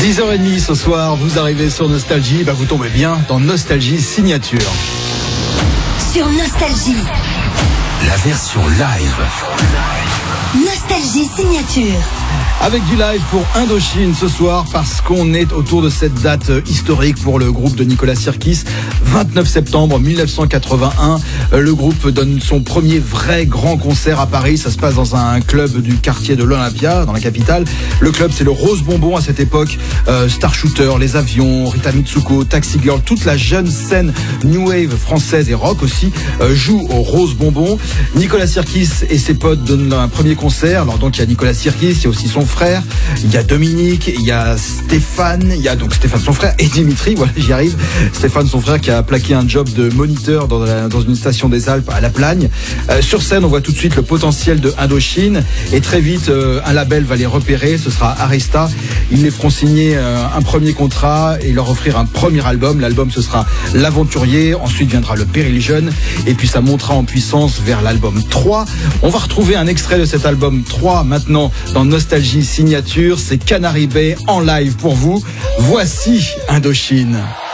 10h30 ce soir, vous arrivez sur Nostalgie, vous tombez bien dans Nostalgie Signature. Sur Nostalgie, la version live. Nostalgie Signature. Avec du live pour Indochine ce soir, parce qu'on est autour de cette date historique pour le groupe de Nicolas Sirkis. 29 septembre 1981, le groupe donne son premier vrai grand concert à Paris. Ça se passe dans un club du quartier de l'Olympia, dans la capitale. Le club, c'est le Rose Bonbon à cette époque. Star Shooter, Les Avions, Rita Mitsuko, Taxi Girl, toute la jeune scène New Wave française et rock aussi joue au Rose Bonbon. Nicolas Sirkis et ses potes donnent un premier concert. Alors donc il y a Nicolas Sirkis, il y a aussi son frère, il y a Dominique, il y a Stéphane, il y a donc Stéphane son frère et Dimitri, voilà j'y arrive. Stéphane son frère qui a plaqué un job de moniteur dans une station des Alpes à La Plagne. Sur scène on voit tout de suite le potentiel de Indochine et très vite un label va les repérer, ce sera Arista. Ils les feront signer un premier contrat et leur offrir un premier album. L'album ce sera L'Aventurier, ensuite viendra le Péril Jeune et puis ça montera en puissance vers l'album 3. On va retrouver un extrait de cet album 3 maintenant dans Nostalgie Signature, c'est Canary Bay en live pour vous. Voici Indochine.